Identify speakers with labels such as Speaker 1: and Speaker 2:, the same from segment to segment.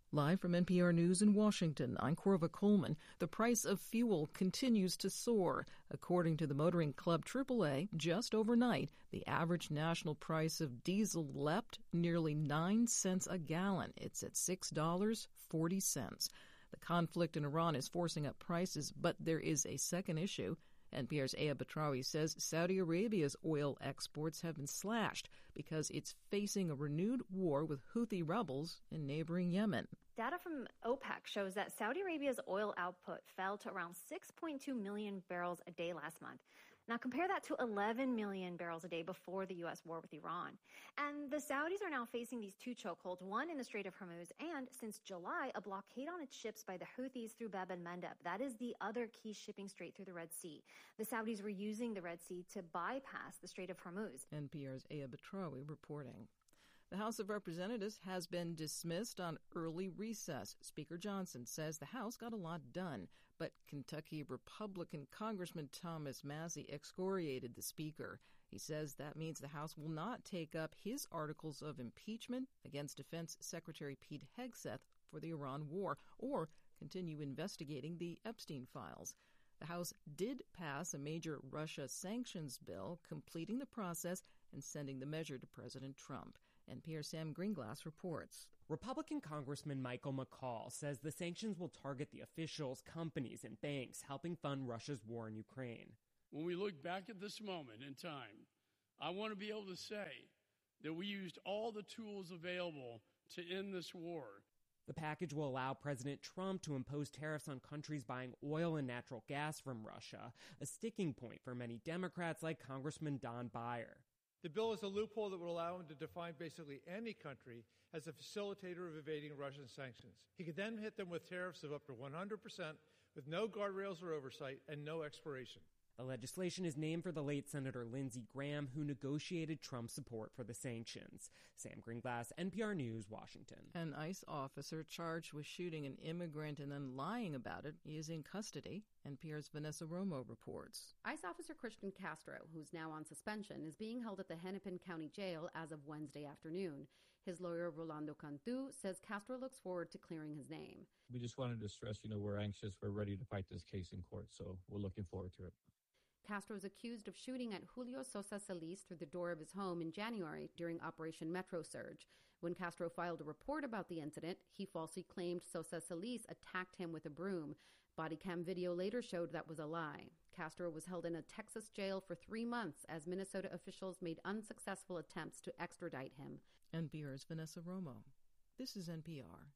Speaker 1: Live from NPR News in Washington, I'm Corva Coleman. The price of fuel continues to soar. According to the Motoring Club AAA, just overnight, the average national price of diesel leapt nearly 9 cents a gallon. It's at $6.40. The conflict in Iran is forcing up prices, but there is a second issue. NPR's Aya Batrawi says Saudi Arabia's oil exports have been slashed because it's facing a renewed war with Houthi rebels in neighboring Yemen.
Speaker 2: Data from OPEC shows that Saudi Arabia's oil output fell to around 6.2 million barrels a day last month. Now compare that to 11 million barrels a day before the U.S. war with Iran. And the Saudis are now facing these two chokeholds, one in the Strait of Hormuz, and since July, a blockade on its ships by the Houthis through Bab el-Mandeb. That is the other key shipping strait through the Red Sea. The Saudis were using the Red Sea to bypass the Strait of Hormuz.
Speaker 1: NPR's Aya Batrawi reporting. The House of Representatives has been dismissed on early recess. Speaker Johnson says the House got a lot done, but Kentucky Republican Congressman Thomas Massie excoriated the Speaker. He says that means the House will not take up his articles of impeachment against Defense Secretary Pete Hegseth for the Iran war or continue investigating the Epstein files. The House did pass a major Russia sanctions bill, completing the process and sending the measure to President Trump. NPR's Sam Greenglass reports.
Speaker 3: Republican Congressman Michael McCaul says the sanctions will target the officials, companies, and banks helping fund Russia's war in Ukraine.
Speaker 4: When we look back at this moment in time, I want to be able to say that we used all the tools available to end this war.
Speaker 3: The package will allow President Trump to impose tariffs on countries buying oil and natural gas from Russia, a sticking point for many Democrats like Congressman Don Beyer.
Speaker 5: The bill is a loophole that would allow him to define basically any country as a facilitator of evading Russian sanctions. He could then hit them with tariffs of up to 100% with no guardrails or oversight and no expiration.
Speaker 3: The legislation is named for the late Senator Lindsey Graham, who negotiated Trump's support for the sanctions. Sam Greenglass, NPR News, Washington.
Speaker 1: An ICE officer charged with shooting an immigrant and then lying about it is in custody. NPR's Vanessa Romo reports.
Speaker 6: ICE officer Christian Castro, who's now on suspension, is being held at the Hennepin County Jail as of Wednesday afternoon. His lawyer, Rolando Cantu, says Castro looks forward to clearing his name.
Speaker 7: We just wanted to stress, we're anxious. We're ready to fight this case in court, so we're looking forward to it.
Speaker 6: Castro is accused of shooting at Julio Sosa Solis through the door of his home in January during Operation Metro Surge. When Castro filed a report about the incident, he falsely claimed Sosa Solis attacked him with a broom. Body cam video later showed that was a lie. Castro was held in a Texas jail for 3 months as Minnesota officials made unsuccessful attempts to extradite him.
Speaker 1: NPR's Vanessa Romo. This is NPR.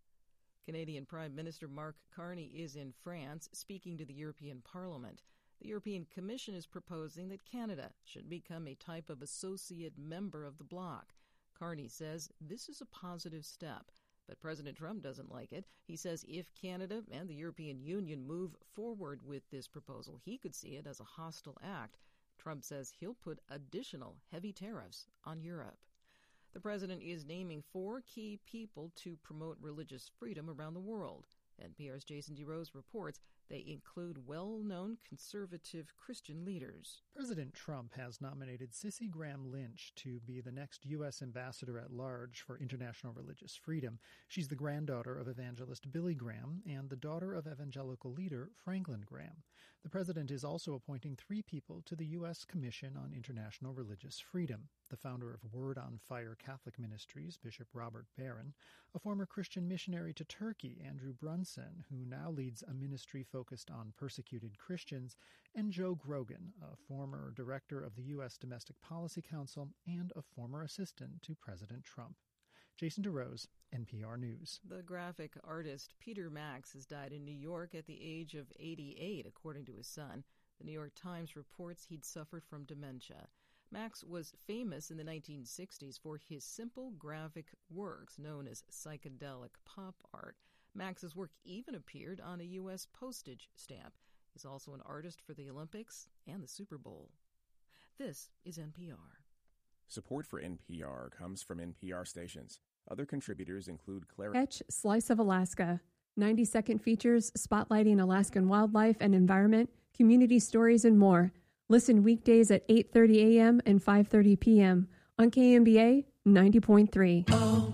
Speaker 1: Canadian Prime Minister Mark Carney is in France speaking to the European Parliament. The European Commission is proposing that Canada should become a type of associate member of the bloc. Carney says this is a positive step, but President Trump doesn't like it. He says if Canada and the European Union move forward with this proposal, he could see it as a hostile act. Trump says he'll put additional heavy tariffs on Europe. The president is naming 4 key people to promote religious freedom around the world. NPR's Jason DeRose reports they include well-known conservative Christian leaders.
Speaker 8: President Trump has nominated Cissy Graham Lynch to be the next U.S. ambassador at large for international religious freedom. She's the granddaughter of evangelist Billy Graham and the daughter of evangelical leader Franklin Graham. The president is also appointing 3 people to the U.S. Commission on International Religious Freedom. The founder of Word on Fire Catholic Ministries, Bishop Robert Barron, a former Christian missionary to Turkey, Andrew Brunson, who now leads a ministry focused on persecuted Christians, and Joe Grogan, a former director of the U.S. Domestic Policy Council and a former assistant to President Trump. Jason DeRose, NPR News.
Speaker 1: The graphic artist Peter Max has died in New York at the age of 88, according to his son. The New York Times reports he'd suffered from dementia. Max was famous in the 1960s for his simple graphic works known as psychedelic pop art. Max's work even appeared on a U.S. postage stamp. He's also an artist for the Olympics and the Super Bowl. This is NPR.
Speaker 9: Support for NPR comes from NPR stations. Other contributors include Claire
Speaker 10: Etch Slice of Alaska. 90-second features spotlighting Alaskan wildlife and environment, community stories, and more. Listen weekdays at 8:30 a.m. and 5:30 p.m. on KMBA 90.3.